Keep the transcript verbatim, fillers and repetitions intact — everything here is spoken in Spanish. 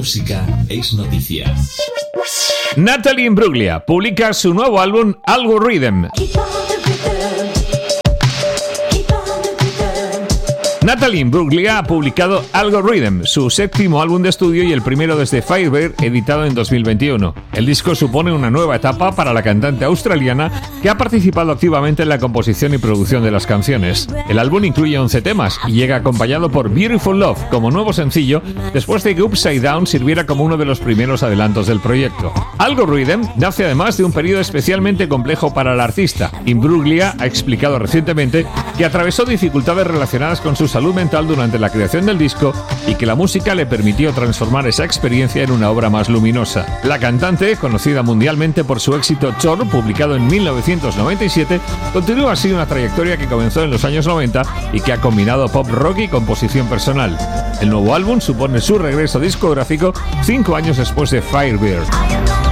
música es noticia. Natalie Imbruglia publica su nuevo álbum Algorithm. Natalie Imbruglia ha publicado Algorithm, su séptimo álbum de estudio y el primero desde Firebird, editado en dos mil veintiuno. El disco supone una nueva etapa para la cantante australiana que ha participado activamente en la composición y producción de las canciones. El álbum incluye once temas y llega acompañado por Beautiful Love como nuevo sencillo, después de que Upside Down sirviera como uno de los primeros adelantos del proyecto. Algorithm nace además de un periodo especialmente complejo para la artista. Imbruglia ha explicado recientemente que atravesó dificultades relacionadas con su salud mental durante la creación del disco y que la música le permitió transformar esa experiencia en una obra más luminosa. La cantante, conocida mundialmente por su éxito Chor, publicado en mil novecientos noventa y siete, continúa así una trayectoria que comenzó en los años noventa y que ha combinado pop rock y composición personal. El nuevo álbum supone su regreso discográfico cinco años después de Firebird.